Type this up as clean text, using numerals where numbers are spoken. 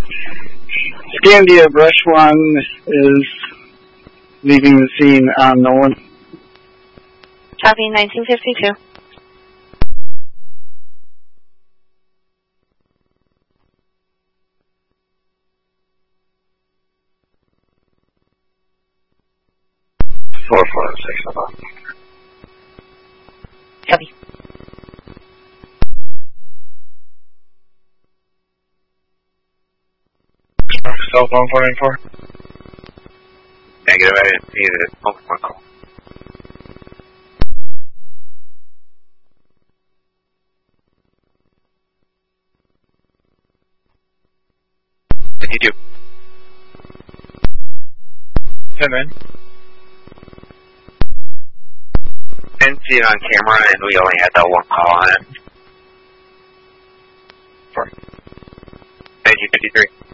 Scandia Brush 1 is leaving the scene on Nolan. Copy, 1952. Copy. Cell phone 494. Negative, I didn't see the phone call. Did you do? Hey, man. Didn't see it on camera, and we only had that one call on it. 1953.